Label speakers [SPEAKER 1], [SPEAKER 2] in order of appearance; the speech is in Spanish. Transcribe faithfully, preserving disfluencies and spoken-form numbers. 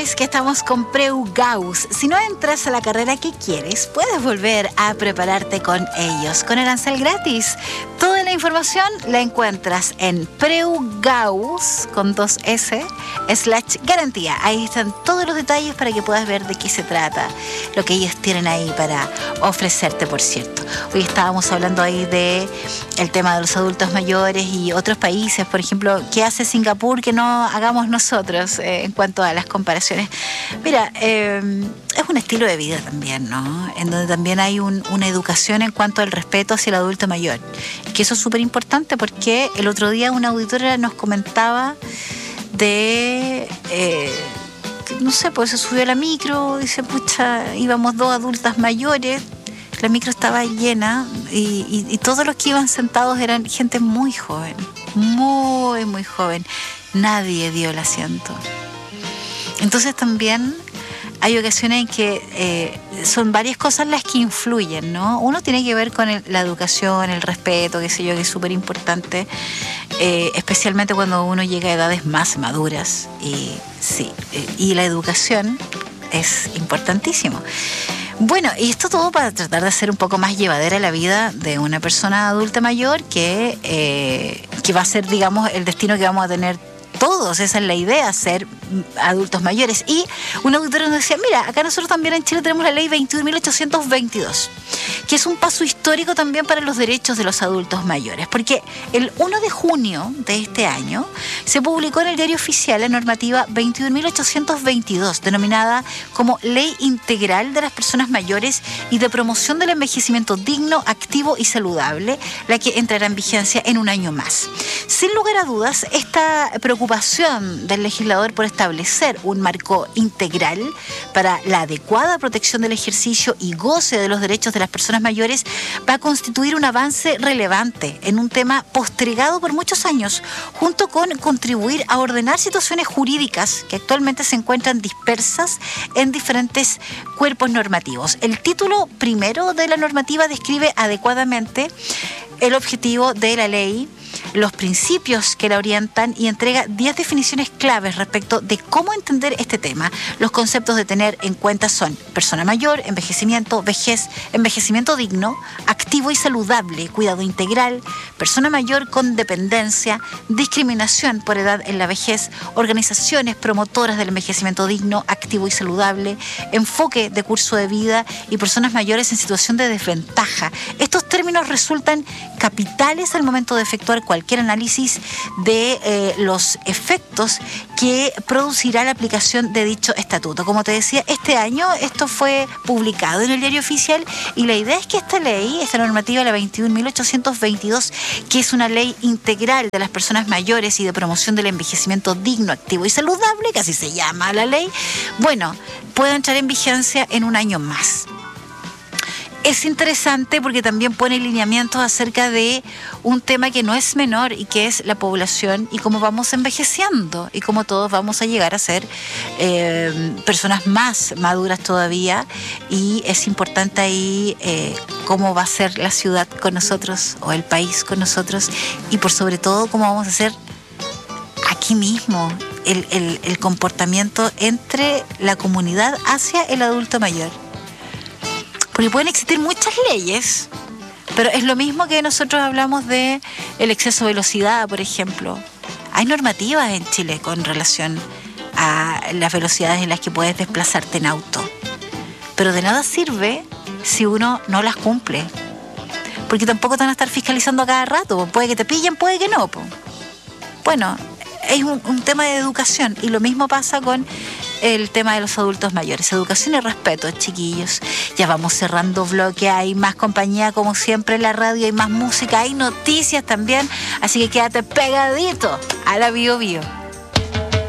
[SPEAKER 1] sabes que estamos con Preugaus. Si no entras a la carrera que quieres, puedes volver a prepararte con ellos, con arancel gratis. Toda la información la encuentras en Preugaus, con dos S, slash garantía. Ahí están todos los detalles para que puedas ver de qué se trata, lo que ellos tienen ahí para ofrecerte, por cierto. Hoy estábamos hablando ahí de el tema de los adultos mayores y otros países, por ejemplo, ¿qué hace Singapur que no hagamos nosotros eh, en cuanto a las comparaciones? Mira, eh, es un estilo de vida también, ¿no? En donde también hay un, una educación en cuanto al respeto hacia el adulto mayor, que eso es súper importante porque el otro día una auditora nos comentaba de... Eh, no sé, pues se subió a la micro, dice, pucha, íbamos dos adultas mayores, la micro estaba llena y, y, y todos los que iban sentados eran gente muy joven, muy, muy joven. Nadie dio el asiento. Entonces también hay ocasiones en que eh, son varias cosas las que influyen, ¿no? Uno tiene que ver con el, la educación, el respeto, qué sé yo, que es súper importante, eh, especialmente cuando uno llega a edades más maduras. Y sí, eh, y la educación es importantísimo. Bueno, y esto todo para tratar de hacer un poco más llevadera la vida de una persona adulta mayor que, eh, que va a ser, digamos, el destino que vamos a tener todos. Esa es la idea, ser adultos mayores. Y un auditor nos decía, mira, acá nosotros también en Chile tenemos la ley veintiún mil ochocientos veintidós, que es un paso histórico también para los derechos de los adultos mayores, porque el primero de junio de este año se publicó en el Diario Oficial la normativa veintiún mil ochocientos veintidós, denominada como Ley Integral de las Personas Mayores y de Promoción del Envejecimiento Digno, Activo y Saludable, la que entrará en vigencia en un año más. Sin lugar a dudas, esta preocupación del legislador por establecer un marco integral para la adecuada protección del ejercicio y goce de los derechos de las personas mayores va a constituir un avance relevante en un tema postergado por muchos años, junto con contribuir a ordenar situaciones jurídicas que actualmente se encuentran dispersas en diferentes cuerpos normativos. El título primero de la normativa describe adecuadamente el objetivo de la ley, los principios que la orientan y entrega diez definiciones claves respecto de cómo entender este tema. Los conceptos de tener en cuenta son persona mayor, envejecimiento, vejez, envejecimiento digno, activo y saludable, cuidado integral, persona mayor con dependencia, discriminación por edad en la vejez, organizaciones promotoras del envejecimiento digno, activo y saludable, enfoque de curso de vida y personas mayores en situación de desventaja. Estos términos resultan capitales al momento de efectuar cualquier análisis de eh, los efectos que producirá la aplicación de dicho estatuto. Como te decía, este año esto fue publicado en el Diario Oficial y la idea es que esta ley, esta normativa, la veintiún mil ochocientos veintidós, que es una ley integral de las personas mayores y de promoción del envejecimiento digno, activo y saludable, que así se llama la ley, bueno, pueda entrar en vigencia en un año más. Es interesante porque también pone lineamientos acerca de un tema que no es menor y que es la población y cómo vamos envejeciendo y cómo todos vamos a llegar a ser eh, personas más maduras todavía, y es importante ahí eh, cómo va a ser la ciudad con nosotros o el país con nosotros, y por sobre todo cómo vamos a hacer aquí mismo el, el, el comportamiento entre la comunidad hacia el adulto mayor. Porque pueden existir muchas leyes, pero es lo mismo que nosotros hablamos de el exceso de velocidad, por ejemplo. Hay normativas en Chile con relación a las velocidades en las que puedes desplazarte en auto, pero de nada sirve si uno no las cumple, porque tampoco te van a estar fiscalizando a cada rato. Puede que te pillen, puede que no. Bueno, es un, un tema de educación, y lo mismo pasa con el tema de los adultos mayores. Educación y respeto, chiquillos. Ya vamos cerrando bloque, hay más compañía como siempre en la radio, hay más música, hay noticias también, así que quédate pegadito a la Bio Bio.